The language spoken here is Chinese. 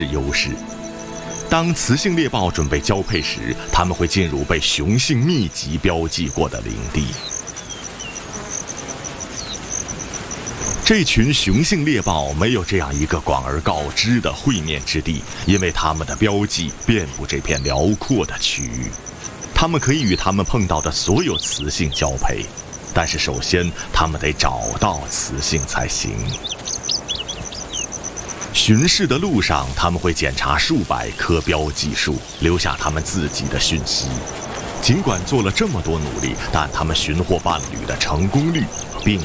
优势。当雌性猎豹准备交配时，它们会进入被雄性密集标记过的领地。这群雄性猎豹没有这样一个广而告之的会面之地，因为它们的标记遍布这片辽阔的区域。它们可以与它们碰到的所有雌性交配，但是首先它们得找到雌性才行。巡视的路上，他们会检查数百棵标记树，留下他们自己的讯息。尽管做了这么多努力，但他们寻获伴侣的成功率